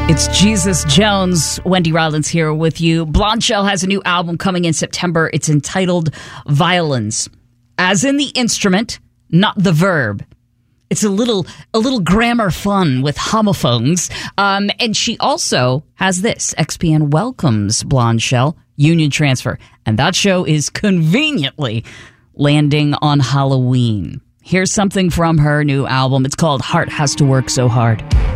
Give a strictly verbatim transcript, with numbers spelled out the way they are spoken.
It's Jesus Jones. Wendy Rollins here with you. Blonde Shell has a new album coming in September. It's entitled Violins, as in the instrument, not the verb. It's a little a little grammar fun with homophones. Um, and she also has this. X P N welcomes Blonde Shell, Union Transfer. And that show is conveniently landing on Halloween. Here's something from her new album. It's called Heart Has to Work So Hard.